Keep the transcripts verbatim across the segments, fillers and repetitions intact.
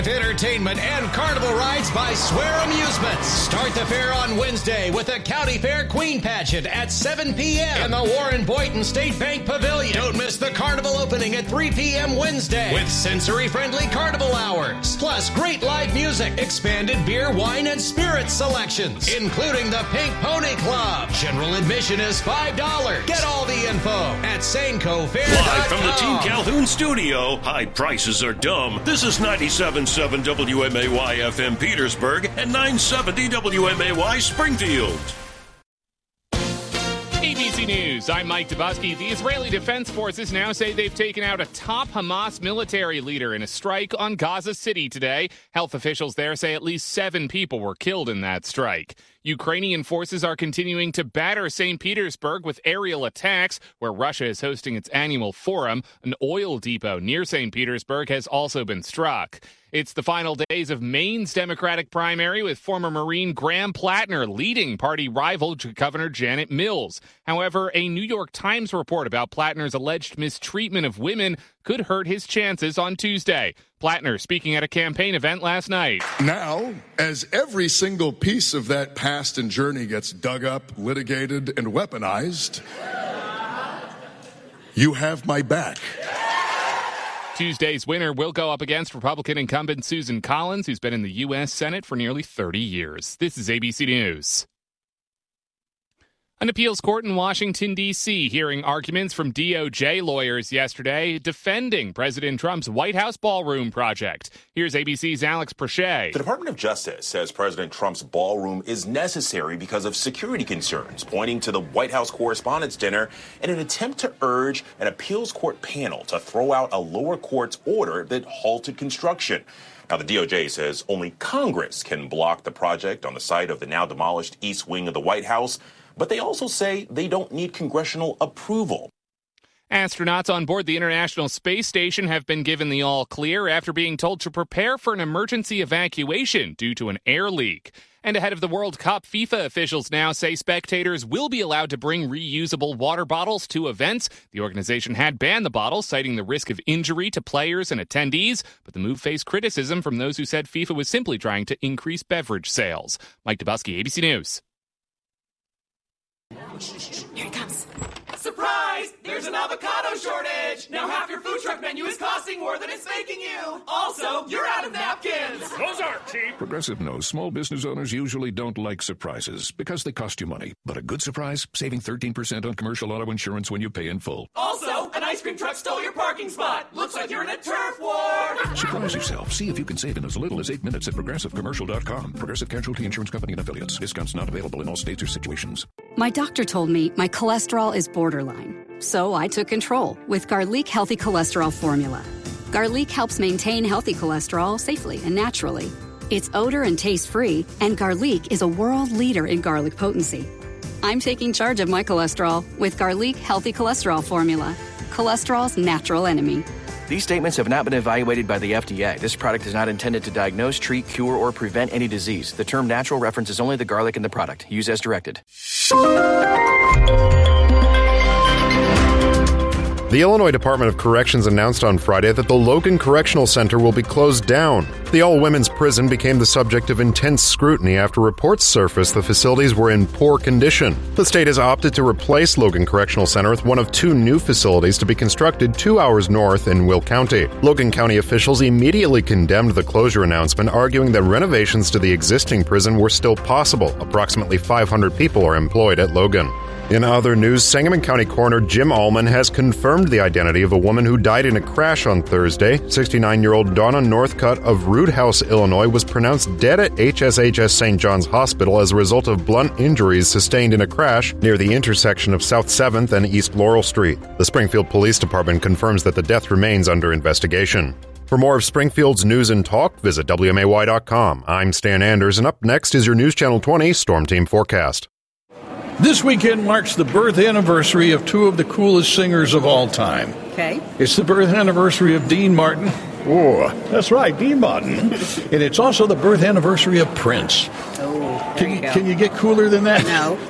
Entertainment and carnival rides by Swear Amusements. Start the fair on Wednesday with the County Fair Queen Pageant at seven p.m. in the Warren Boynton State Bank Pavilion. Don't miss the carnival opening at three p.m. Wednesday with sensory-friendly carnival hours. Plus great live music, expanded beer, wine, and spirit selections, including the Pink Pony Club. General admission is five dollars. Get all the info at Sanco Fair dot com. Live from the Team Calhoun studio, high prices are dumb. This is ninety-seven point seven W M A Y F M Petersburg and nine seventy W M A Y Springfield. A B C News, I'm Mike Dubusky. The Israeli Defense Forces now say they've taken out a top Hamas military leader in a strike on Gaza City today. Health officials there say at least seven people were killed in that strike. Ukrainian forces are continuing to batter Saint Petersburg with aerial attacks, where Russia is hosting its annual forum. An oil depot near Saint Petersburg has also been struck. It's the final days of Maine's Democratic primary, with former Marine Graham Plattner leading party rival Governor Janet Mills. However, a New York Times report about Plattner's alleged mistreatment of women could hurt his chances on Tuesday. Plattner speaking at a campaign event last night. Now, as every single piece of that past and journey gets dug up, litigated, and weaponized, you have my back. Tuesday's winner will go up against Republican incumbent Susan Collins, who's been in the U S Senate for nearly thirty years. This is A B C News. An appeals court in Washington, D C hearing arguments from D O J lawyers yesterday defending President Trump's White House ballroom project. Here's A B C's Alex Prochet. The Department of Justice says President Trump's ballroom is necessary because of security concerns, pointing to the White House Correspondents' Dinner in an attempt to urge an appeals court panel to throw out a lower court's order that halted construction. Now, the D O J says only Congress can block the project on the site of the now demolished East Wing of the White House. But they also say they don't need congressional approval. Astronauts on board the International Space Station have been given the all clear after being told to prepare for an emergency evacuation due to an air leak. And ahead of the World Cup, FIFA officials now say spectators will be allowed to bring reusable water bottles to events. The organization had banned the bottles, citing the risk of injury to players and attendees. But the move faced criticism from those who said FIFA was simply trying to increase beverage sales. Mike Dubusky, A B C News. Here it comes. Surprise! There's an avocado shortage! Now half your food truck menu is costing more than it's making you! Also, you're out of napkins! Those aren't cheap! Progressive knows small business owners usually don't like surprises because they cost you money. But a good surprise? Saving thirteen percent on commercial auto insurance when you pay in full. Also, an ice cream truck stole your parking spot! Looks like you're in a turf war! Surprise yourself. See if you can save in as little as eight minutes at Progressive Commercial dot com. Progressive Casualty Insurance Company and Affiliates. Discounts not available in all states or situations. My doctor told me my cholesterol is borderline. So I took control with Garlic Healthy Cholesterol Formula. Garlic helps maintain healthy cholesterol safely and naturally. It's odor and taste-free, and Garlic is a world leader in garlic potency. I'm taking charge of my cholesterol with Garlic Healthy Cholesterol Formula. Cholesterol's natural enemy. These statements have not been evaluated by the F D A. This product is not intended to diagnose, treat, cure, or prevent any disease. The term natural references only the garlic in the product. Use as directed. The Illinois Department of Corrections announced on Friday that the Logan Correctional Center will be closed down. The all-women's prison became the subject of intense scrutiny after reports surfaced the facilities were in poor condition. The state has opted to replace Logan Correctional Center with one of two new facilities to be constructed two hours north in Will County. Logan County officials immediately condemned the closure announcement, arguing that renovations to the existing prison were still possible. Approximately five hundred people are employed at Logan. In other news, Sangamon County Coroner Jim Allman has confirmed the identity of a woman who died in a crash on Thursday. sixty-nine-year-old Donna Northcutt of Root House, Illinois, was pronounced dead at H S H S Saint John's Hospital as a result of blunt injuries sustained in a crash near the intersection of South seventh and East Laurel Street. The Springfield Police Department confirms that the death remains under investigation. For more of Springfield's news and talk, visit W M A Y dot com. I'm Stan Anders, and up next is your News Channel twenty Storm Team Forecast. This weekend marks the birth anniversary of two of the coolest singers of all time. Okay. It's the birth anniversary of Dean Martin. Oh, that's right, Dean Martin. And it's also the birth anniversary of Prince. Oh, there can you go. Can you get cooler than that? No. Then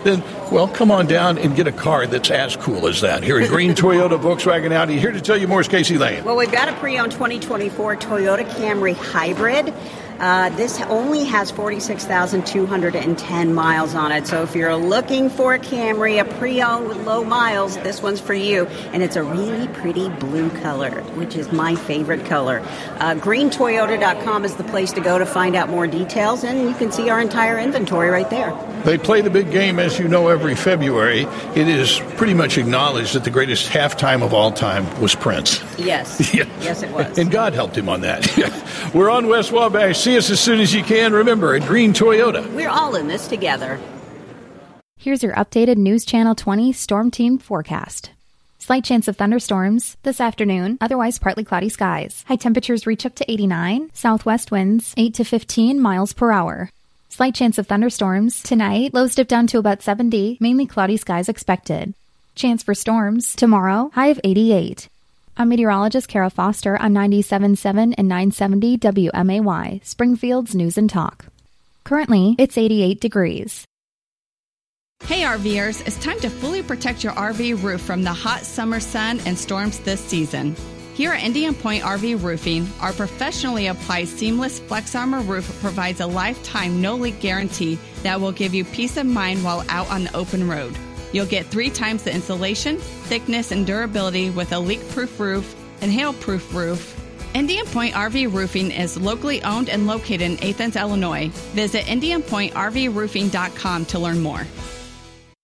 Well, come on down and get a car that's as cool as that. Here at Green Toyota, Volkswagen, Audi. Here to tell you more is Casey Lane. Well, we've got a pre-owned twenty twenty-four Toyota Camry Hybrid. Uh, this only has forty-six thousand two hundred ten miles on it. So if you're looking for a Camry, a pre-owned with low miles, this one's for you. And it's a really pretty blue color, which is my favorite color. Uh, green toyota dot com is the place to go to find out more details, and you can see our entire inventory right there. They play the big game, as you know, every February. It is pretty much acknowledged that the greatest halftime of all time was Prince. Yes. Yeah. Yes, it was. And God helped him on that. We're on West Wabash. See us as soon as you can. Remember, at Green Toyota. We're all in this together. Here's your updated News Channel twenty Storm Team forecast. Slight chance of thunderstorms this afternoon, otherwise partly cloudy skies. High temperatures reach up to eighty-nine, southwest winds eight to fifteen miles per hour. Slight chance of thunderstorms tonight, lows dip down to about seventy, mainly cloudy skies expected. Chance for storms tomorrow, high of eighty-eight. I'm meteorologist Kara Foster on ninety-seven point seven and nine seventy W M A Y, Springfield's News and Talk. Currently, it's eighty-eight degrees. Hey RVers, it's time to fully protect your R V roof from the hot summer sun and storms this season. Here at Indian Point R V Roofing, our professionally applied seamless Flex Armor roof provides a lifetime no-leak guarantee that will give you peace of mind while out on the open road. You'll get three times the insulation, thickness, and durability with a leak-proof roof and hail-proof roof. Indian Point R V Roofing is locally owned and located in Athens, Illinois. Visit indian point r v roofing dot com to learn more.